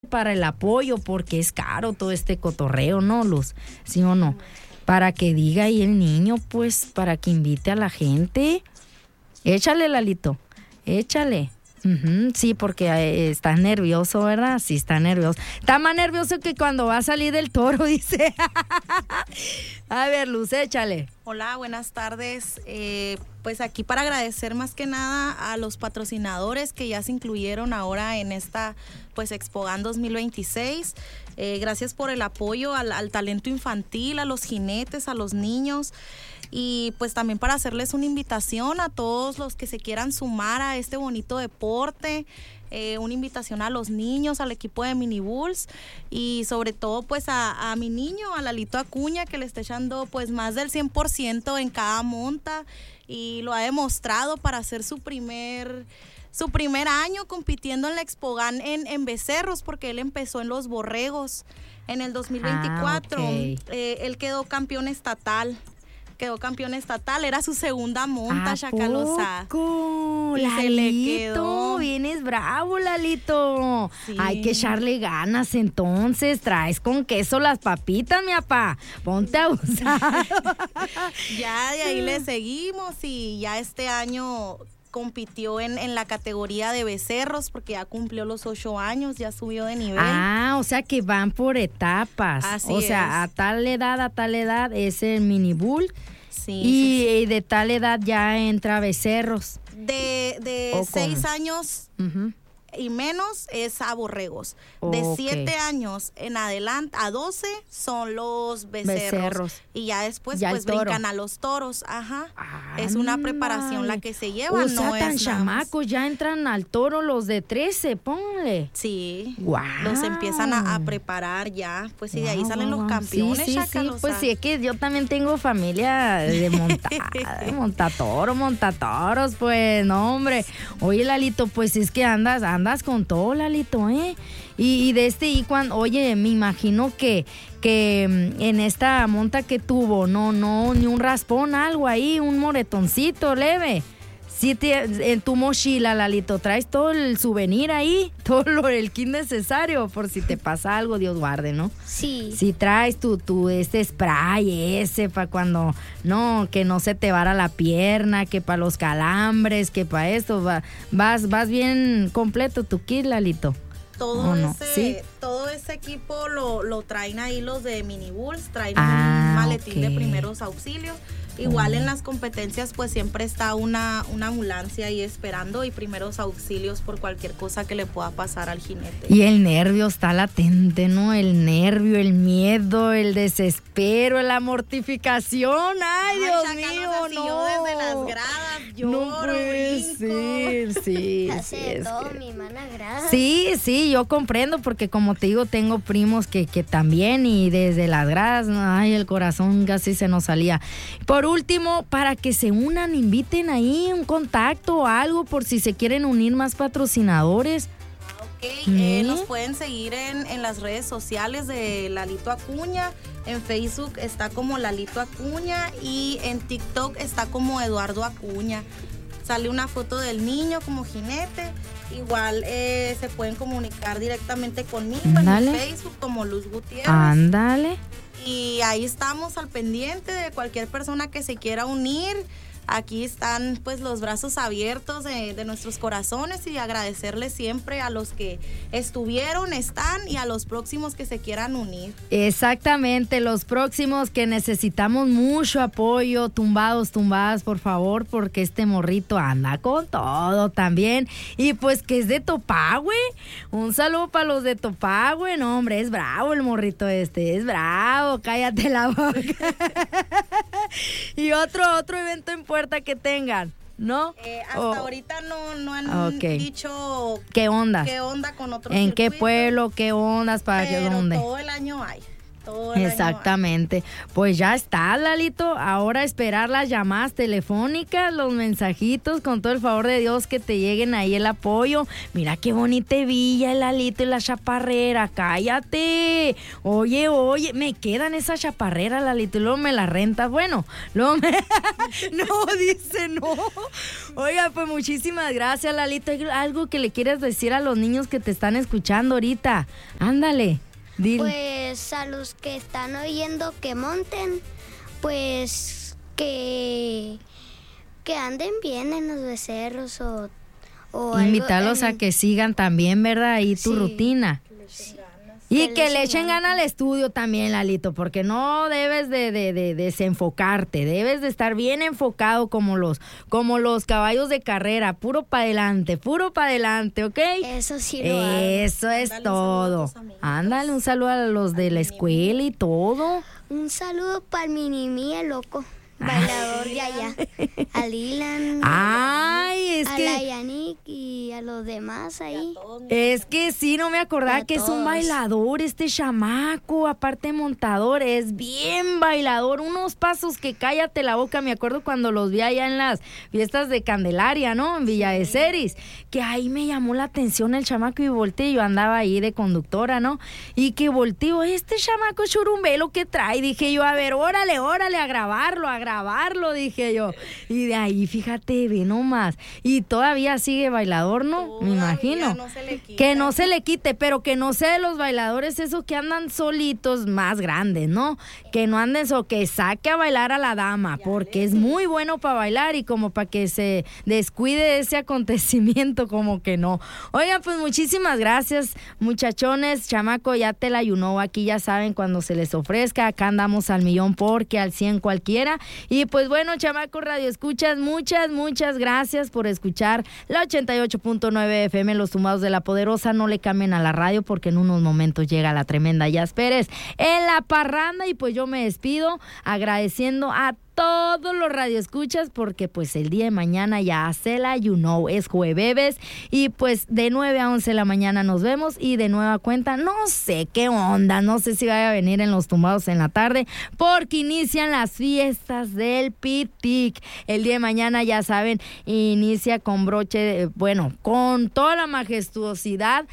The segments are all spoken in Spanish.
para el apoyo, porque es caro todo este cotorreo, ¿no, Luz? ¿Sí o no? Para que diga ahí el niño, pues, para que invite a la gente. Échale, Lalito, échale. Sí, porque está nervioso, ¿verdad? Sí, está nervioso. Está más nervioso que cuando va a salir del toro, dice. A ver, Luz, échale. Hola, buenas tardes. Pues aquí para agradecer más que nada a los patrocinadores que ya se incluyeron ahora en esta pues Expogan 2026. Gracias por el apoyo al talento infantil, a los jinetes, a los niños. Y pues también para hacerles una invitación a todos los que se quieran sumar a este bonito deporte, una invitación a los niños, al equipo de Mini Bulls y sobre todo pues a mi niño, a Lalito Acuña, que le está echando pues más del 100% en cada monta y lo ha demostrado para hacer su primer año compitiendo en la Expogan en becerros, porque él empezó en los borregos en el 2024. Okay. Él quedó campeón estatal, era su segunda monta, Chacalosa. Y Lalito, se le quedó. Vienes bravo, Lalito. Sí. Hay que echarle ganas entonces. Traes con queso las papitas, mi papá. Ponte a usar. Ya de ahí le seguimos y ya este año compitió en la categoría de becerros porque ya cumplió los 8 años, ya subió de nivel. O sea que van por etapas. Así o sea, es. a tal edad es el mini bull. Sí, Y de tal edad ya entra becerros. De 6 años y menos es a borregos. De 7 años en adelante a 12 son los becerros. Y ya después ya pues brincan a los toros. Ajá. Es una preparación la que se lleva. O sea, no tan es chamacos, ya entran al toro los de 13, ponle. Sí. Wow. Los empiezan a preparar ya. Pues y de ahí salen los campeones. Sí, pues sí, es que yo también tengo familia de montatoros, pues, no, hombre. Oye, Lalito, pues es que andas con todo, Lalito, y cuando, oye, me imagino que en esta monta que tuvo, no, ni un raspón, algo ahí, un moretoncito leve. Sí, en tu mochila, Lalito, traes todo el souvenir ahí, todo el kit necesario, por si te pasa algo, Dios guarde, ¿no? Sí. Si traes tu spray ese para cuando, no, que no se te vara la pierna, que para los calambres, que para esto, vas bien completo tu kit, Lalito. Todo ese equipo lo traen ahí los de Mini Bulls, traen un maletín de primeros auxilios. Igual en las competencias pues siempre está una ambulancia ahí esperando y primeros auxilios por cualquier cosa que le pueda pasar al jinete. Y el nervio está latente, ¿no? El nervio, el miedo, el desespero, la mortificación. ¡Ay, Dios mío, no! Yo desde las gradas lloro, no puede ser, sí. Hace de todo mi mana grada. Sí, yo comprendo porque como te digo, tengo primos que también y desde las gradas, ay, el corazón casi se nos salía. Por último, para que se unan, inviten ahí un contacto o algo por si se quieren unir más patrocinadores. Nos pueden seguir en las redes sociales de Lalito Acuña. En Facebook está como Lalito Acuña y en TikTok está como Eduardo Acuña. Sale una foto del niño como jinete. Igual se pueden comunicar directamente conmigo en mi Facebook como Luz Gutiérrez. Ándale. Y ahí estamos al pendiente de cualquier persona que se quiera unir. Aquí están pues los brazos abiertos de nuestros corazones y agradecerles siempre a los que estuvieron, están y a los próximos que se quieran unir. Exactamente, los próximos que necesitamos mucho apoyo, tumbadas, por favor, porque este morrito anda con todo también. Y pues que es de Topahue, un saludo para los de Topahue, no hombre, es bravo el morrito es bravo, cállate la boca. Y otro evento en puerta que tengan, ¿no? Hasta ahorita no han dicho ¿Qué onda? ¿Qué onda con otros ¿En circuitos? qué pueblo? ¿Qué ondas? ¿Para qué dónde? Todo el año hay. todo el Exactamente. Pues ya está, Lalito. Ahora esperar las llamadas telefónicas, los mensajitos, con todo el favor de Dios que te lleguen ahí el apoyo. Mira qué bonita villa el Lalito y la chaparrera. Cállate. Oye, me quedan esas chaparreras, Lalito, y luego me las rentas. Bueno, luego me... No, dice no. Oiga, pues muchísimas gracias, Lalito. ¿Hay algo que le quieres decir a los niños que te están escuchando ahorita? Ándale. Dile. Pues a los que están oyendo que monten, pues que anden bien en los becerros o invitarlos a que sigan también, ¿verdad? Ahí tu rutina. Sí. Y que le echen ganas al estudio también, Lalito, porque no debes de desenfocarte, debes de estar bien enfocado como los caballos de carrera, puro para adelante, ¿ok? Eso sí lo hago. Eso es todo. Ándale, un saludo a los de la escuela y todo. Un saludo para el Minimi, el loco, bailador de allá, a Lilan, Ay, es a que... la Yannick y a los demás ahí. Es que sí, no me acordaba que es un bailador este chamaco, aparte montador, es bien bailador, unos pasos que cállate la boca. Me acuerdo cuando los vi allá en las fiestas de Candelaria, ¿no? En Villa de Ceris, que ahí me llamó la atención el chamaco y volteé, yo andaba ahí de conductora, ¿no? Y que volteo, este chamaco churumbelo que trae, dije yo, a ver, órale, a grabarlo, dije yo. Y de ahí, fíjate, ve nomás. Y todavía sigue bailador, ¿no? Me imagino. No se le quita. Que no se le quite, pero que no sea de los bailadores esos que andan solitos más grandes, ¿no? Que no anden que saque a bailar a la dama, porque es muy bueno para bailar y como para que se descuide ese acontecimiento, como que no. Oigan, pues muchísimas gracias, muchachones. Chamaco, ya te la ayunó. Aquí ya saben, cuando se les ofrezca, acá andamos al millón porque al 100 cualquiera. Y pues bueno, chamaco Radio Escuchas, muchas gracias por escuchar la 88.9 FM, Los Tumbados de la Poderosa. No le cambien a la radio porque en unos momentos llega la tremenda Jazz Pérez en la parranda. Y pues yo me despido agradeciendo a todos los radioescuchas porque pues el día de mañana ya se la es jueves y pues de 9 a 11 de la mañana nos vemos y de nueva cuenta no sé qué onda, no sé si vaya a venir en Los Tumbados en la tarde porque inician las fiestas del Pitic. El día de mañana ya saben, inicia con broche, con toda la majestuosidad,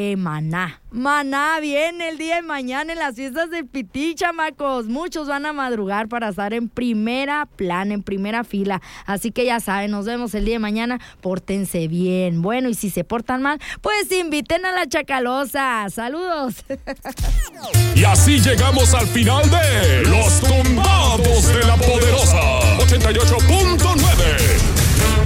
Maná viene el día de mañana en las fiestas del Pitic, chamacos. Muchos van a madrugar para estar en primera fila. Así que ya saben, nos vemos el día de mañana. Pórtense bien. Bueno, y si se portan mal, pues inviten a la Chacalosa. Saludos. Y así llegamos al final de Los Tumbados de la Poderosa 88.9.